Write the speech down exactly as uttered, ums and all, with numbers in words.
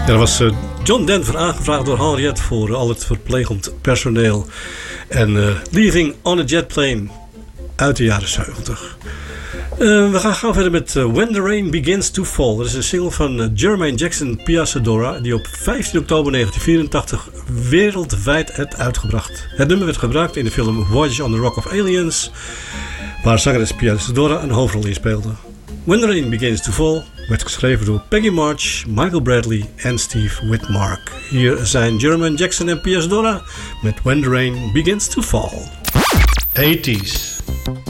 Ja, dat was uh, John Denver, aangevraagd door Henriette voor uh, al het verplegend personeel. En uh, Leaving on a Jet Plane uit de jaren zeventig. Uh, we gaan gauw verder met uh, When the Rain Begins to Fall. Dat is een single van uh, Jermaine Jackson Piazza-Dora, die op vijftien oktober negentien vierentachtig wereldwijd werd uitgebracht. Het nummer werd gebruikt in de film Voyage on the Rock of Aliens, waar zangeres Piazza-Dora een hoofdrol in speelde. When the Rain Begins to Fall werd geschreven door Peggy March, Michael Bradley en Steve Whitmark. Hier zijn Jermaine Jackson en Piazza-Dora met When the Rain Begins to Fall. eighties.